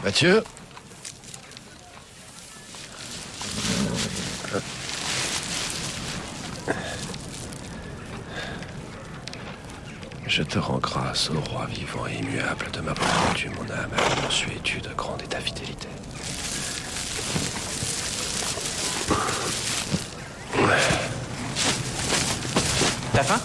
Mathieu? Je te rends grâce, ô roi vivant et immuable, de m'avoir rendu mon âme à la mansuétude grande et ta fidélité. T'as faim?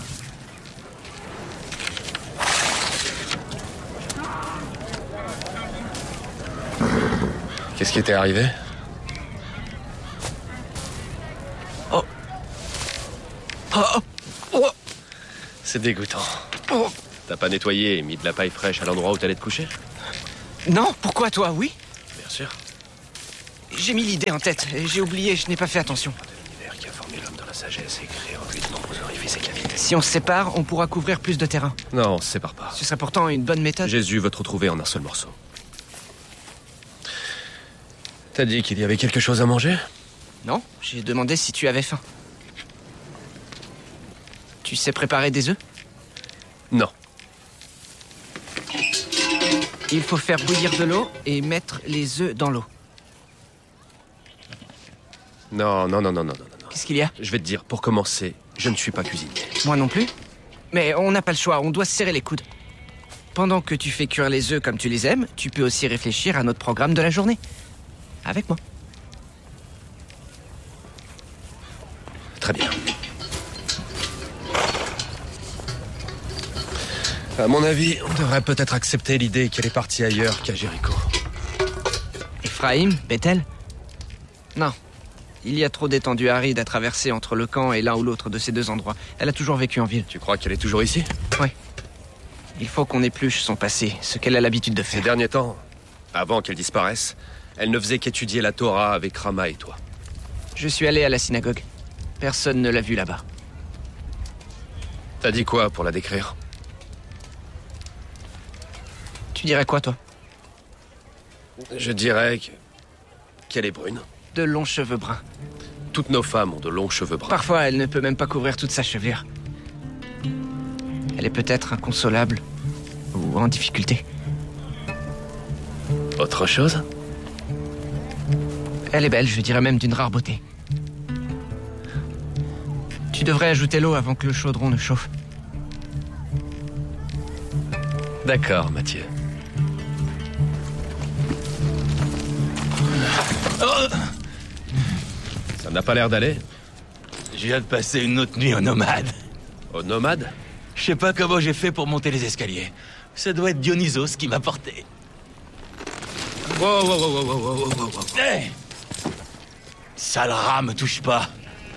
Qu'est-ce qui t'est arrivé? Oh. Oh. Oh. C'est dégoûtant. Oh. T'as pas nettoyé et mis de la paille fraîche à l'endroit où t'allais te coucher? Non, pourquoi toi, oui? Bien sûr. J'ai mis l'idée en tête, et j'ai oublié, je n'ai pas fait attention. L'univers qui a formé l'homme dans la sagesse et créé en lui de nombreux orifices et cavités. Si on se sépare, on pourra couvrir plus de terrain. Non, on se sépare pas. Ce serait pourtant une bonne méthode. Jésus veut te retrouver en un seul morceau. T'as dit qu'il y avait quelque chose à manger? Non, j'ai demandé si tu avais faim. Tu sais préparer des œufs? Non. Il faut faire bouillir de l'eau et mettre les œufs dans l'eau. Non. Qu'est-ce qu'il y a? Je vais te dire, pour commencer, je ne suis pas cuisinier. Moi non plus. Mais on n'a pas le choix, on doit se serrer les coudes. Pendant que tu fais cuire les œufs comme tu les aimes, tu peux aussi réfléchir à notre programme de la journée. Avec moi. Très bien. À mon avis, on devrait peut-être accepter l'idée qu'elle est partie ailleurs qu'à Jéricho. Ephraïm, Bethel? Non. Il y a trop d'étendues arides à traverser entre le camp et l'un ou l'autre de ces deux endroits. Elle a toujours vécu en ville. Tu crois qu'elle est toujours ici? Oui. Il faut qu'on épluche son passé, ce qu'elle a l'habitude de Ces faire. derniers temps, avant qu'elle disparaisse, elle ne faisait qu'étudier la Torah avec Rama et toi. Je suis allé à la synagogue. Personne ne l'a vue là-bas. T'as dit quoi pour la décrire? Tu dirais quoi, toi? Je dirais qu'elle est brune. De longs cheveux bruns. Toutes nos femmes ont de longs cheveux bruns. Parfois, elle ne peut même pas couvrir toute sa chevelure. Elle est peut-être inconsolable ou en difficulté. Autre chose? Elle est belle, je dirais même d'une rare beauté. Tu devrais ajouter l'eau avant que le chaudron ne chauffe. D'accord, Mathieu. Ça n'a pas l'air d'aller. Je viens de passer une autre nuit au Nomade. Au Nomade? Je sais pas comment j'ai fait pour monter les escaliers. Ça doit être Dionysos qui m'a porté. Wow. Hé! Sale rat, me touche pas.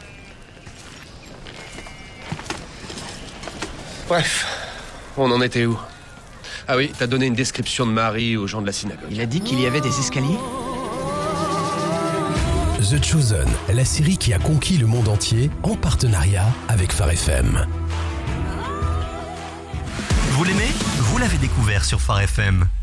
Bref, on en était où? Ah oui, t'as donné une description de Marie aux gens de la synagogue. Il a dit qu'il y avait des escaliers? The Chosen, la série qui a conquis le monde entier en partenariat avec Phare FM. Vous l'aimez? Vous l'avez découvert sur Phare FM.